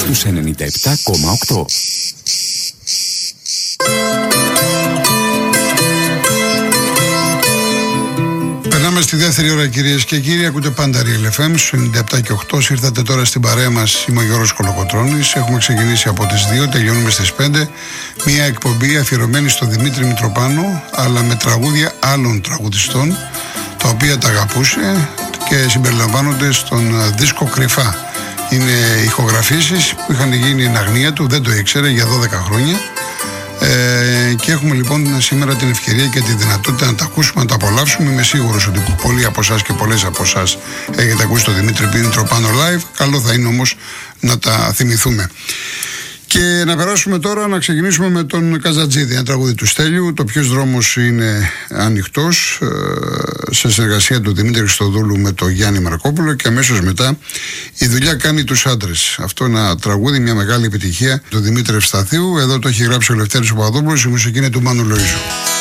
στους 97,8. Περνάμε στη δεύτερη ώρα, κυρίες και κύριοι. Ακούτε πάντα Real FM στους 97,8. Ήρθατε τώρα στην παρέα μας. Είμαι ο Γιώργος Κολοκοτρώνης. Έχουμε ξεκινήσει από τις 2, τελειώνουμε στις 5. Μια εκπομπή αφιερωμένη στον Δημήτρη Μητροπάνο, αλλά με τραγούδια άλλων τραγουδιστών, τα οποία τα αγαπούσε και συμπεριλαμβάνονται στον δίσκο Κρυφά. Είναι ηχογραφήσεις που είχαν γίνει εν αγνία του, δεν το ήξερε για 12 χρόνια. Και έχουμε λοιπόν σήμερα την ευκαιρία και τη δυνατότητα να τα ακούσουμε, να τα απολαύσουμε. Είμαι σίγουρος ότι πολλοί από εσάς και πολλές από εσάς έχετε ακούσει το Δημήτρη Μητροπάνο live. Καλό θα είναι όμως να τα θυμηθούμε. Και να περάσουμε τώρα, να ξεκινήσουμε με τον Καζατζίδη, ένα τραγούδι του Στέλιου. Το ποιος δρόμος είναι ανοιχτός, σε συνεργασία του Δημήτρη Χριστοδούλου με τον Γιάννη Μαρκόπουλο, και αμέσως μετά η δουλειά κάνει τους άντρες. Αυτό ένα τραγούδι, μια μεγάλη επιτυχία του Δημήτρη Ευσταθίου. Εδώ το έχει γράψει ο Λευτέρης Παπαδόπουλος, η μουσική είναι του Μάνου Λοΐζου.